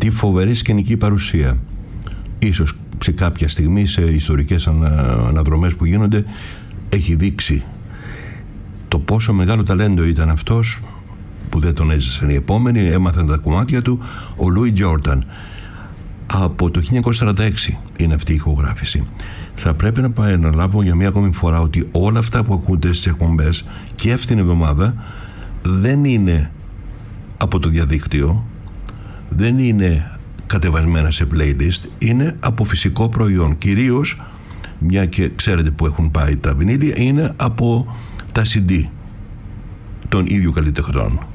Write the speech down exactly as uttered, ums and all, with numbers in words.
τι φοβερή σκηνική παρουσία. Ίσως σε κάποια στιγμή, σε ιστορικές ανα, αναδρομές που γίνονται, έχει δείξει το πόσο μεγάλο ταλέντο ήταν αυτός, που δεν τον έζησαν οι επόμενοι, έμαθαν τα κομμάτια του, ο Λούι Τζόρνταν. Από το χίλια εννιακόσια σαράντα έξι είναι αυτή η ηχογράφηση. Θα πρέπει να πάει να λάβω για μία ακόμη φορά ότι όλα αυτά που ακούτε στις εκπομπές και αυτήν την εβδομάδα δεν είναι από το διαδίκτυο, δεν είναι κατεβασμένα σε playlist, είναι από φυσικό προϊόν. Κυρίως, μια και ξέρετε που έχουν πάει τα βινίλια, είναι από τα σι ντι των ίδιων καλλιτεχνών.